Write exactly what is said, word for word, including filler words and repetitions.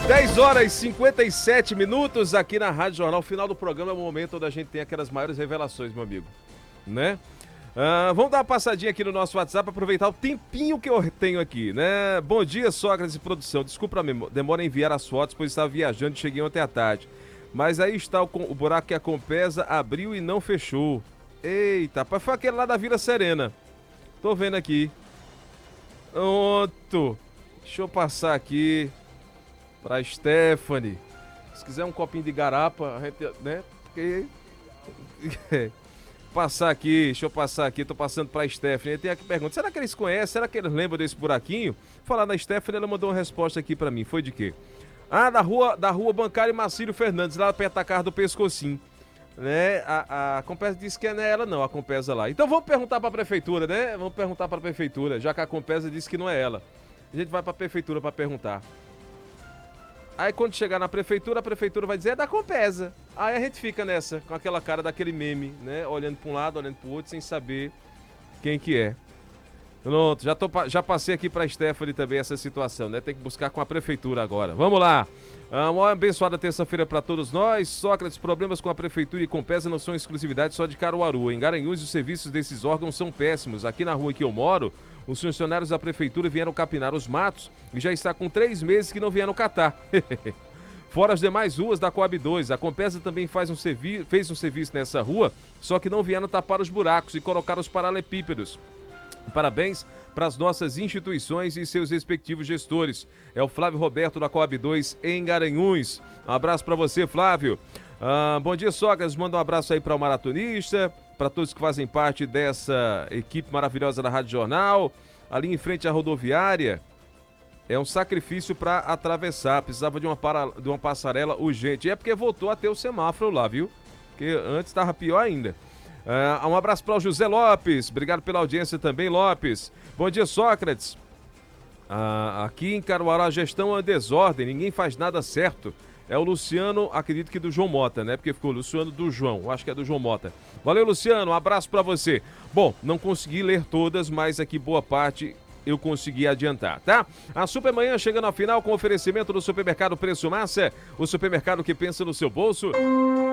dez horas e cinquenta e sete minutos aqui na Rádio Jornal. O final do programa é o momento onde a gente tem aquelas maiores revelações, meu amigo. Né? Uh, vamos dar uma passadinha aqui no nosso WhatsApp, aproveitar o tempinho que eu tenho aqui, né? Bom dia, Sócrates e produção. Desculpa a demora em enviar as fotos, pois estava viajando e cheguei ontem à tarde. Mas aí está o, o buraco que a Compesa abriu e não fechou. Eita, foi aquele lá da Vila Serena. Tô vendo aqui. Pronto. Deixa eu passar aqui pra Stephanie. Se quiser um copinho de garapa, a gente, né? Porque... passar aqui, deixa eu passar aqui, tô passando pra Stephanie. Tem aqui pergunta, será que eles conhecem? Será que eles lembram desse buraquinho? Falar na Stephanie, ela mandou uma resposta aqui pra mim. Foi de quê? Ah, da rua, da rua Bancário Marcílio Fernandes, lá perto da casa do Pescocinho. Né? A, a Compesa disse que não é ela não, a Compesa lá. Então vamos perguntar pra prefeitura, né? Vamos perguntar pra prefeitura, já que a Compesa disse que não é ela. A gente vai pra prefeitura pra perguntar. Aí quando chegar na prefeitura, a prefeitura vai dizer, é da Compesa. Aí a gente fica nessa, com aquela cara daquele meme, né? Olhando para um lado, olhando para o outro, sem saber quem que é. Pronto, já, tô, já passei aqui para a Stephanie também essa situação, né? Tem que buscar com a prefeitura agora. Vamos lá. Uma abençoada terça-feira para todos nós. Sócrates, problemas com a prefeitura e Compesa não são exclusividade só de Caruaru. Em Garanhuns, os serviços desses órgãos são péssimos. Aqui na rua em que eu moro, os funcionários da prefeitura vieram capinar os matos e já está com três meses que não vieram catar. Fora as demais ruas da Coab dois, a Compesa também faz um servi- fez um serviço nessa rua, só que não vieram tapar os buracos e colocar os paralepípedos. Parabéns para as nossas instituições e seus respectivos gestores. É o Flávio Roberto da Coab dois em Garanhuns. Um abraço para você, Flávio. Ah, bom dia, Sócrates. Manda um abraço aí para o maratonista, para todos que fazem parte dessa equipe maravilhosa da Rádio Jornal. Ali em frente à rodoviária, é um sacrifício para atravessar. Precisava de uma, para... de uma passarela urgente. E é porque voltou a ter o semáforo lá, viu? Porque antes estava pior ainda. Uh, um abraço para o José Lopes. Obrigado pela audiência também, Lopes. Bom dia, Sócrates. Uh, aqui em Caruaru a gestão é desordem. Ninguém faz nada certo. É o Luciano, acredito que do João Mota, né? Porque ficou Luciano do João, acho que é do João Mota. Valeu, Luciano, um abraço pra você. Bom, não consegui ler todas, mas aqui boa parte eu consegui adiantar, tá? A Supermanhã chegando ao final com oferecimento do Supermercado Preço Massa, o supermercado que pensa no seu bolso.